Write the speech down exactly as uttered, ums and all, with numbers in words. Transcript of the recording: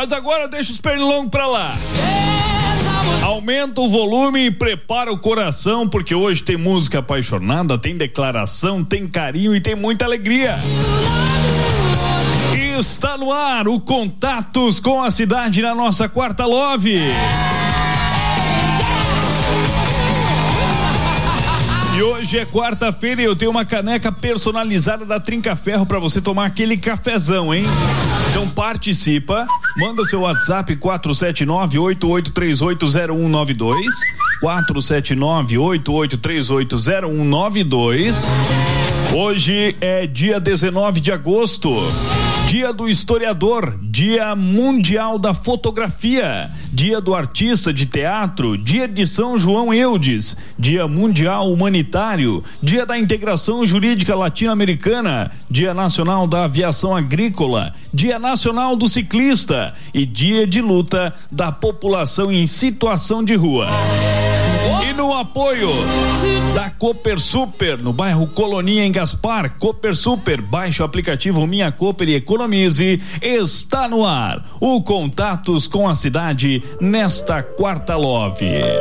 Mas agora deixa os pernilongos pra lá. Aumenta o volume e prepara o coração, porque hoje tem música apaixonada, tem declaração, tem carinho e tem muita alegria. E está no ar o Contatos com a Cidade na nossa Quarta Love. E hoje é quarta-feira e eu tenho uma caneca personalizada da Trincaferro para você tomar aquele cafezão, hein? Então participa, manda seu WhatsApp quatro sete nove, oito oito três oito, zero um nove dois, quatro sete nove, oito oito três oito, zero um nove dois. Hoje é dia dezenove de agosto, dia do historiador, dia mundial da fotografia, dia do artista de teatro, dia de São João Eudes, dia mundial humanitário, dia da integração jurídica latino-americana, dia nacional da aviação agrícola, dia nacional do ciclista e dia de luta da população em situação de rua. E no apoio da Cooper Super, no bairro Colonia, em Gaspar, Cooper Super, baixe o aplicativo Minha Cooper e economize. Está no ar o Contatos com a Cidade nesta Quarta Love.